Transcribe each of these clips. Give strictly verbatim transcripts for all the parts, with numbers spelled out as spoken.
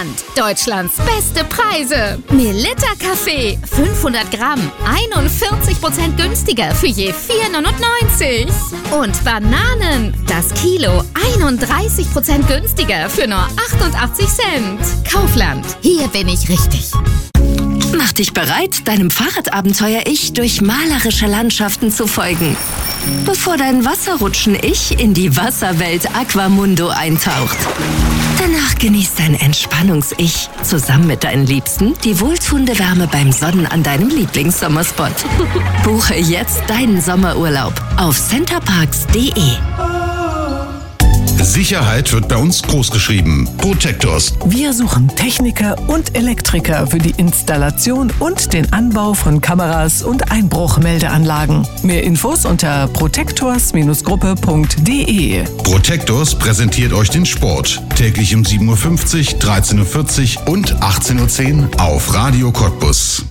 Kaufland. Deutschlands beste Preise. Melitta Kaffee, fünfhundert Gramm, einundvierzig Prozent günstiger für je vier neunundneunzig. Und Bananen, das Kilo, einunddreißig Prozent günstiger für nur achtundachtzig Cent. Kaufland, hier bin ich richtig. Mach dich bereit, deinem Fahrradabenteuer-Ich durch malerische Landschaften zu folgen. Bevor dein Wasserrutschen-Ich in die Wasserwelt Aquamundo eintaucht. Danach genießt dein Entspannungs-Ich zusammen mit deinen Liebsten die wohltuende Wärme beim Sonnen an deinem Lieblingssommerspot. Buche jetzt deinen Sommerurlaub auf centerparks punkt de. Sicherheit wird bei uns großgeschrieben. Protectors. Wir suchen Techniker und Elektriker für die Installation und den Anbau von Kameras und Einbruchmeldeanlagen. Mehr Infos unter protectors Gruppe punkt de. Protectors präsentiert euch den Sport. Täglich um sieben Uhr fünfzig, dreizehn Uhr vierzig und achtzehn Uhr zehn auf Radio Cottbus.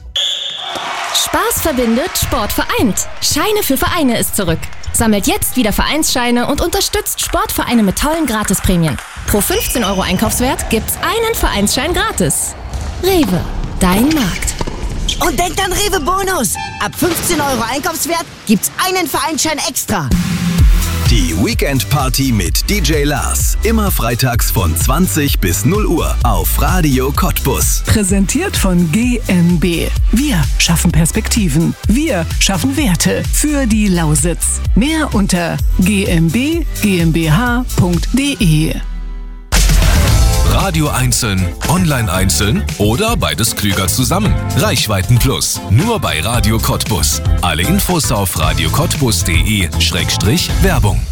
Spaß verbindet, Sport vereint. Scheine für Vereine ist zurück. Sammelt jetzt wieder Vereinsscheine und unterstützt Sportvereine mit tollen Gratisprämien. Pro fünfzehn Euro Einkaufswert gibt's einen Vereinsschein gratis. Rewe, dein Markt. Und denkt an Rewe Bonus. Ab fünfzehn Euro Einkaufswert gibt's einen Vereinsschein extra. Die Weekend Party mit D J Lars. Immer freitags von zwanzig bis null Uhr auf Radio Cottbus. Präsentiert von G M B. Wir schaffen Perspektiven. Wir schaffen Werte für die Lausitz. Mehr unter g m b g m b h punkt de. Radio einzeln, online einzeln oder beides klüger zusammen. Reichweiten Plus, nur bei Radio Cottbus. Alle Infos auf radio cottbus punkt de Schrägstrich Werbung.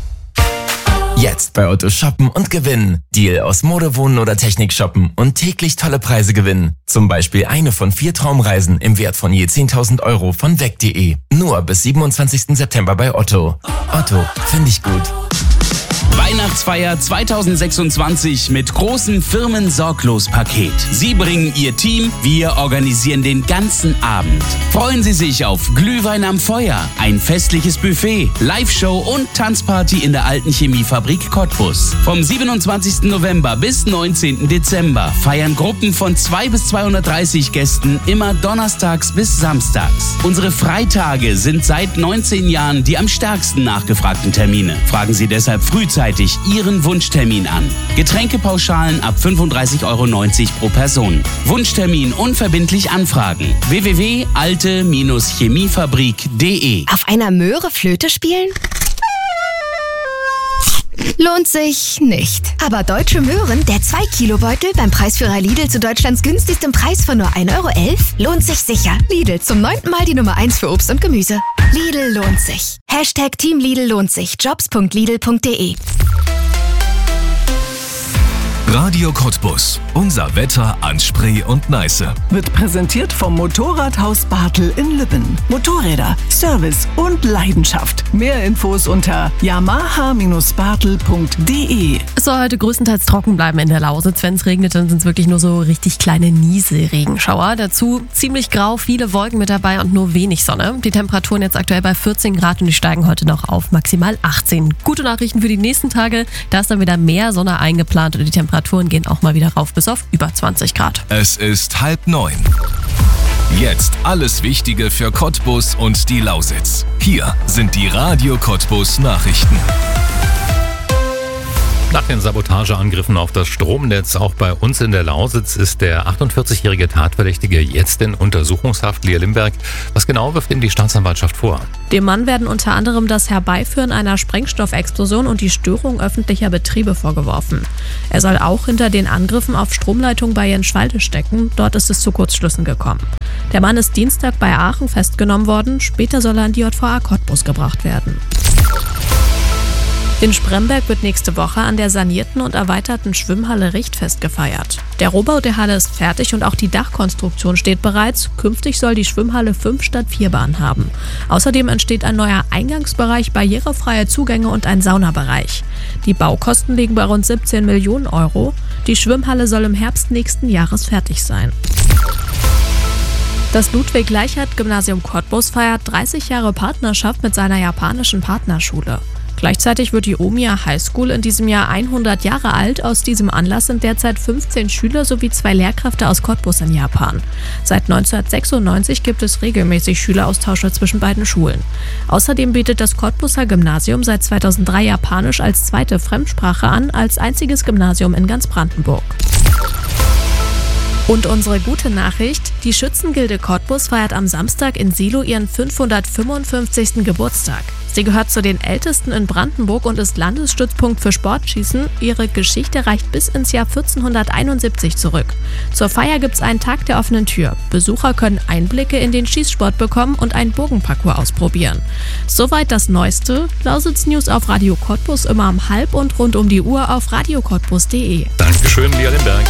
Jetzt bei Otto shoppen und gewinnen. Deal aus Mode, Wohnen oder Technik shoppen und täglich tolle Preise gewinnen. Zum Beispiel eine von vier Traumreisen im Wert von je zehntausend Euro von weg punkt de. Nur bis siebenundzwanzigsten September bei Otto. Otto, finde ich gut. Weihnachtsfeier zweitausendsechsundzwanzig mit großem Firmen-Sorglos-Paket. Sie bringen Ihr Team, wir organisieren den ganzen Abend. Freuen Sie sich auf Glühwein am Feuer, ein festliches Buffet, Live-Show und Tanzparty in der alten Chemiefabrik Cottbus. Vom siebenundzwanzigsten November bis neunzehnten Dezember feiern Gruppen von zwei bis zweihundertdreißig Gästen immer donnerstags bis samstags. Unsere Freitage sind seit neunzehn Jahren die am stärksten nachgefragten Termine. Fragen Sie deshalb frühzeitig Ihren Wunschtermin an. Getränkepauschalen ab fünfunddreißig Euro neunzig pro Person. Wunschtermin unverbindlich anfragen. w w w punkt alte chemiefabrik punkt de. Auf einer Möhre Flöte spielen? Lohnt sich nicht. Aber Deutsche Möhren, der zwei Kilo Beutel beim Preisführer Lidl zu Deutschlands günstigstem Preis von nur ein Euro elf, lohnt sich sicher. Lidl, zum neunten Mal die Nummer eins für Obst und Gemüse. Lidl lohnt sich. Hashtag Team Lidl lohnt sich. jobs punkt lidl punkt de. Radio Cottbus. Unser Wetter an Spree und Neiße. Wird präsentiert vom Motorradhaus Bartel in Lübben. Motorräder, Service und Leidenschaft. Mehr Infos unter yamaha bartel punkt de. Es soll heute größtenteils trocken bleiben in der Lausitz. Wenn es regnet, dann sind es wirklich nur so richtig kleine Nieselregenschauer. Dazu ziemlich grau, viele Wolken mit dabei und nur wenig Sonne. Die Temperaturen jetzt aktuell bei vierzehn Grad und die steigen heute noch auf maximal achtzehn. Gute Nachrichten für die nächsten Tage. Da ist dann wieder mehr Sonne eingeplant und die Temperaturen gehen auch mal wieder rauf bis auf über zwanzig Grad. Es ist halb neun. Jetzt alles Wichtige für Cottbus und die Lausitz. Hier sind die Radio Cottbus Nachrichten. Nach den Sabotageangriffen auf das Stromnetz auch bei uns in der Lausitz ist der achtundvierzigjährige Tatverdächtige jetzt in Untersuchungshaft. Lia Limberg, was genau wirft ihm die Staatsanwaltschaft vor? Dem Mann werden unter anderem das Herbeiführen einer Sprengstoffexplosion und die Störung öffentlicher Betriebe vorgeworfen. Er soll auch hinter den Angriffen auf Stromleitungen bei Jenschwalde stecken. Dort ist es zu Kurzschlüssen gekommen. Der Mann ist Dienstag bei Aachen festgenommen worden. Später soll er in die J V A Cottbus gebracht werden. In Spremberg wird nächste Woche an der sanierten und erweiterten Schwimmhalle Richtfest gefeiert. Der Rohbau der Halle ist fertig und auch die Dachkonstruktion steht bereits. Künftig soll die Schwimmhalle fünf statt vier Bahnen haben. Außerdem entsteht ein neuer Eingangsbereich, barrierefreie Zugänge und ein Saunabereich. Die Baukosten liegen bei rund siebzehn Millionen Euro. Die Schwimmhalle soll im Herbst nächsten Jahres fertig sein. Das Ludwig-Leichhardt-Gymnasium Cottbus feiert dreißig Jahre Partnerschaft mit seiner japanischen Partnerschule. Gleichzeitig wird die Omiya High School in diesem Jahr hundert Jahre alt. Aus diesem Anlass sind derzeit fünfzehn Schüler sowie zwei Lehrkräfte aus Cottbus in Japan. Seit neunzehnhundertsechsundneunzig gibt es regelmäßig Schüleraustausche zwischen beiden Schulen. Außerdem bietet das Cottbuser Gymnasium seit zweitausenddrei Japanisch als zweite Fremdsprache an, als einziges Gymnasium in ganz Brandenburg. Und unsere gute Nachricht: Die Schützengilde Cottbus feiert am Samstag in Silo ihren fünfhundertfünfundfünfzigsten Geburtstag. Sie gehört zu den ältesten in Brandenburg und ist Landesstützpunkt für Sportschießen. Ihre Geschichte reicht bis ins Jahr vierzehnhunderteinundsiebzig zurück. Zur Feier gibt's einen Tag der offenen Tür. Besucher können Einblicke in den Schießsport bekommen und einen Bogenparcours ausprobieren. Soweit das Neueste. Lausitz News auf Radio Cottbus immer um halb und rund um die Uhr auf radio cottbus punkt de. Dankeschön, Lia Limberg.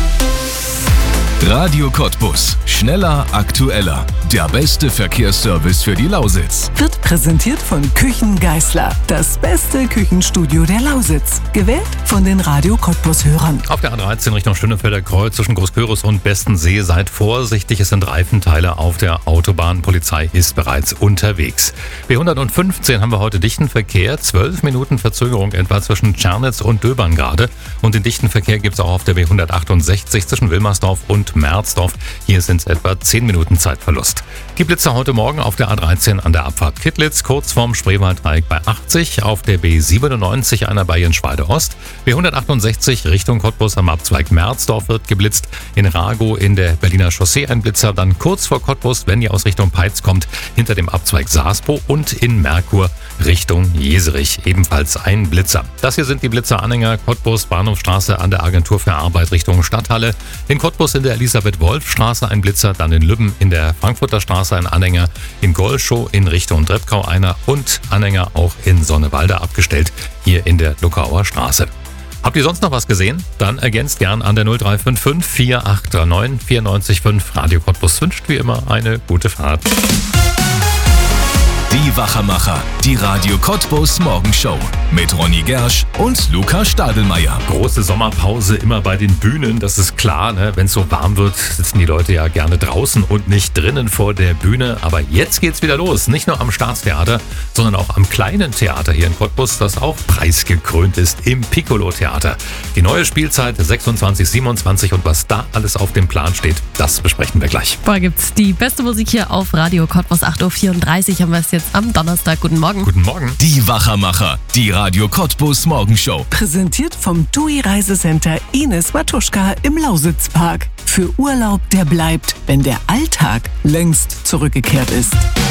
Radio Cottbus. Schneller, aktueller. Der beste Verkehrsservice für die Lausitz. Wird präsentiert von Küchen Geisler. Das beste Küchenstudio der Lausitz. Gewählt von den Radio Cottbus-Hörern. Auf der A dreizehn Richtung Schönefelder Kreuz zwischen Großkörus und Bestensee. Seid vorsichtig, es sind Reifenteile auf der Autobahn. Polizei ist bereits unterwegs. B hundertfünfzehn haben wir heute dichten Verkehr. zwölf Minuten Verzögerung etwa zwischen Tschernitz und Döbern gerade. Und den dichten Verkehr gibt es auch auf der B hundertachtundsechzig zwischen Wilmersdorf und Merzdorf. Hier sind es etwa zehn Minuten Zeitverlust. Die Blitzer heute Morgen auf der A dreizehn an der Abfahrt Kittlitz, kurz vorm Spreewalddreieck bei achtzig, auf der B siebenundneunzig einer bei Jenschwalde Ost, B hundertachtundsechzig Richtung Cottbus am Abzweig Merzdorf wird geblitzt, in Ragow in der Berliner Chaussee ein Blitzer, dann kurz vor Cottbus, wenn ihr aus Richtung Peitz kommt, hinter dem Abzweig Saarspo und in Merkur Richtung Jeserich ebenfalls ein Blitzer. Das hier sind die Blitzer-Anhänger Cottbus Bahnhofstraße an der Agentur für Arbeit Richtung Stadthalle, in Cottbus in der Elisabeth-Wolf-Straße ein Blitzer, dann in Lübben in der Frankfurter Straße ein Anhänger, in Golschow in Richtung Drebkau einer und Anhänger auch in Sonnewalde abgestellt, hier in der Luckauer Straße. Habt ihr sonst noch was gesehen? Dann ergänzt gern an der null drei fünf fünf vier acht drei neun vier neun fünf. Radio Cottbus wünscht wie immer eine gute Fahrt. Die Wachermacher, die Radio Cottbus Morgenshow mit Ronny Gersch und Luca Stadelmeier. Große Sommerpause immer bei den Bühnen, das ist klar, ne? Wenn es so warm wird, sitzen die Leute ja gerne draußen und nicht drinnen vor der Bühne. Aber jetzt geht's wieder los, nicht nur am Staatstheater, sondern auch am kleinen Theater hier in Cottbus, das auch preisgekrönt ist, im Piccolo-Theater. Die neue Spielzeit sechsundzwanzig siebenundzwanzig und was da alles auf dem Plan steht, das besprechen wir gleich. Da gibt's die beste Musik hier auf Radio Cottbus. acht Uhr vierunddreißig haben wir es jetzt am Donnerstag. Guten Morgen. Guten Morgen. Die Wachermacher, die Radio Cottbus Morgenshow. Präsentiert vom T U I Reisecenter Ines Matuschka im Lausitzpark. Für Urlaub, der bleibt, wenn der Alltag längst zurückgekehrt ist.